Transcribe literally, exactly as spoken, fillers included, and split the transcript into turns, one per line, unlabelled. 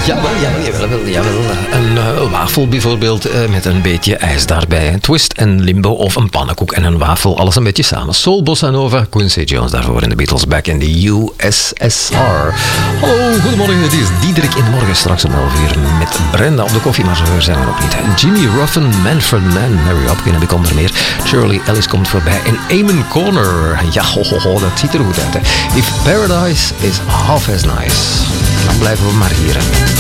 Jawel, jawel, jawel, jawel. Een uh, wafel bijvoorbeeld uh, met een beetje ijs daarbij. Een twist en limbo of een pannenkoek en een wafel. Alles een beetje samen. Soul, bossa nova, Quincy Jones daarvoor in de Beatles back in the U S S R. Hallo, goedemorgen. Het is Diederik in de morgen. Straks om elf uur met Brenda op de koffie, maar zo zijn we nog niet. Jimmy Ruffin, Manfred Mann, Mary Hopkin heb ik onder meer. Shirley Ellis komt voorbij. En Eamon Corner. Ja, ho, ho, ho, dat ziet er goed uit. Hè. If Paradise is half as nice. Dan blijven we maar hier.